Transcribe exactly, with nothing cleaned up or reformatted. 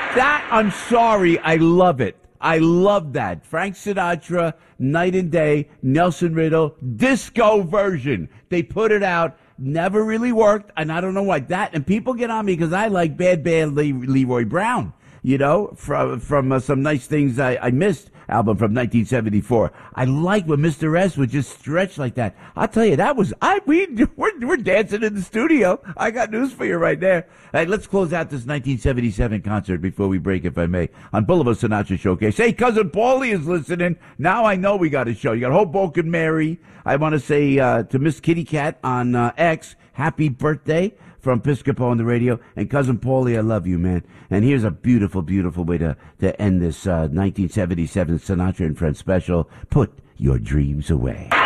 That, I'm sorry, I love it. I love that. Frank Sinatra, Night and Day, Nelson Riddle, disco version. They put it out. Never really worked, and I don't know why. That, and people get on me because I like Bad Bad Le- Leroy Brown, you know, from from uh, Some Nice Things I, I Missed album from nineteen seventy-four. I like when Mister S would just stretch like that. I'll tell you, that was, I we, we're, we're dancing in the studio. I got news for you right there. Hey, let's close out this nineteen seventy-seven concert before we break, if I may, on Boulevard Sinatra Showcase. Hey, Cousin Paulie is listening. Now I know we got a show. You got Hoboken Mary. I want to say uh, to Miss Kitty Cat on uh, X, happy birthday from Piscopo on the radio. And Cousin Paulie, I love you, man. And here's a beautiful, beautiful way to, to end this uh, nineteen seventy-seven Sinatra and Friends special. Put your dreams away.